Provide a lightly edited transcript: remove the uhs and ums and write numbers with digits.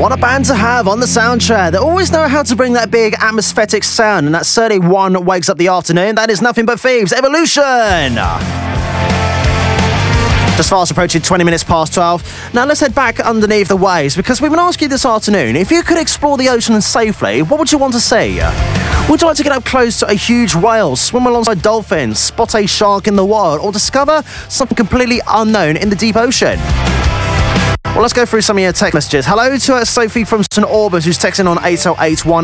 What a band to have on the soundtrack. They always know how to bring that big atmospheric sound, and that certainly one wakes up the afternoon. That is Nothing But Thieves, Evolution. Just fast approaching 20 minutes past 12. Now let's head back underneath the waves, because we've been asking you this afternoon, if you could explore the ocean safely, what would you want to see? Would you like to get up close to a huge whale, swim alongside dolphins, spot a shark in the wild, or discover something completely unknown in the deep ocean? Well, let's go through some of your text messages. Hello to Sophie from St Albans, who's texting on 8081.